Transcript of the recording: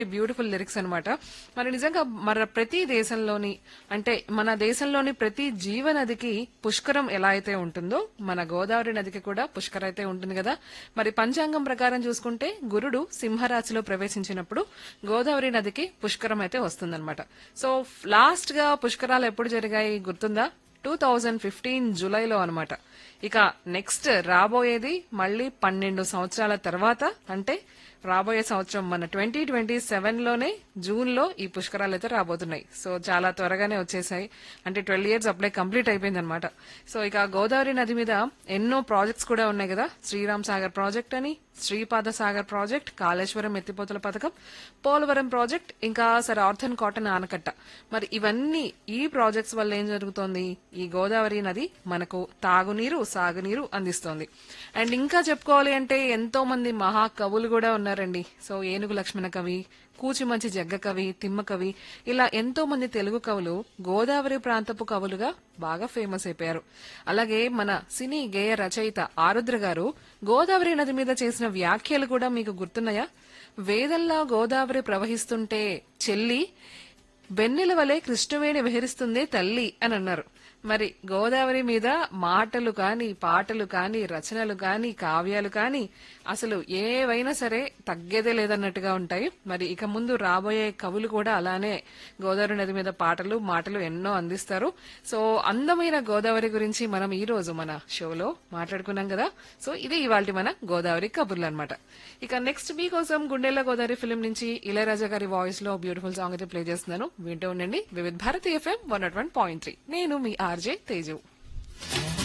Beautiful lyrics అన్నమాట. మరి నిజంగా ప్రతి దేశంలోని అంటే మన దేశంలోని ప్రతి జీవనదికి పుష్కరం ఎలా అయితే ఉంటుందో మన గోదావరి నదికి కూడా పుష్కరం అయితే ఉంటుంది కదా. మరి పంచాంగం ప్రకారం చూసుకుంటే గురుడు సింహరాశిలో ప్రవేశించినప్పుడు గోదావరి నదికి పుష్కరం అయితే వస్తుందన్నమాట. సో లాస్ట్ గా పుష్కరాలు ఎప్పుడు జరిగాయి గుర్తుందా? 2015 జూలైలో అన్నమాట. ఇక నెక్స్ట్ రాబోయేది మళ్ళీ 12 సంవత్సరాల తర్వాత, అంటే రాబోయే సంవత్సరం మన 2027 లోనే జూన్ లో ఈ పుష్కరాలు అయితే రాబోతున్నాయి. సో చాలా త్వరగానే వచ్చేసాయి. అంటే 12 ఇయర్స్ అప్పుడే కంప్లీట్ అయిపోయింది అనమాట. సో ఇక గోదావరి నది మీద ఎన్నో ప్రాజెక్ట్స్ కూడా ఉన్నాయి కదా. శ్రీరామ్ సాగర్ ప్రాజెక్ట్ అని, శ్రీపాద సాగర్ ప్రాజెక్ట్, కాళేశ్వరం ఎత్తిపోతల పథకం, పోలవరం ప్రాజెక్ట్, ఇంకా సర్ ఆర్థర్ కాటన్ ఆనకట్ట. మరి ఇవన్నీ ఈ ప్రాజెక్ట్స్ వల్ల ఏం జరుగుతోంది? ఈ గోదావరి నది మనకు తాగునీరు, సాగునీరు అందిస్తోంది. అండ్ ఇంకా చెప్పుకోవాలి అంటే ఎంతో మంది మహాకవులు కూడా ఉన్నారండి. సో ఏనుగు లక్ష్మణ కవి, కూచిమంచి జగ్గ కవి, తిమ్మ కవి, ఇలా ఎంతో మంది తెలుగు కవులు గోదావరి ప్రాంతపు కవులుగా బాగా ఫేమస్ అయిపోయారు. అలాగే మన సినీ గేయ రచయిత ఆరుద్ర గారు గోదావరి నది మీద చేసిన వ్యాఖ్యలు కూడా మీకు గుర్తున్నాయా? వేదల్లా గోదావరి ప్రవహిస్తుంటే చెల్లి వెన్నెల వలె కృష్ణవేణి విహరిస్తుందే తల్లి అని అన్నారు. మరి గోదావరి మీద మాటలు కాని, పాటలు కాని, రచనలు కాని, కావ్యాలు కాని అసలు ఏవైనా సరే తగ్గేదే లేదన్నట్టుగా ఉంటాయి. మరి ఇక ముందు రాబోయే కవులు కూడా అలానే గోదావరి నది మీద పాటలు, మాటలు ఎన్నో అందిస్తారు. సో అందమైన గోదావరి గురించి మనం ఈ రోజు మన షోలో మాట్లాడుకున్నాం కదా. సో ఇది ఇవాల్టి మన గోదావరి కబుర్లు అన్నమాట. ఇక నెక్స్ట్ మీకోసం గుండెల గోదావరి ఫిల్మ్ నుంచి ఇళయరాజా గారి వాయిస్ లో బ్యూటిఫుల్ సాంగ్ అయితే ప్లే చేస్తున్నాను. వింటూ ఉండండి వివిధ భారతి FM 101.3. నేను మీ ఆర్జే తేజు.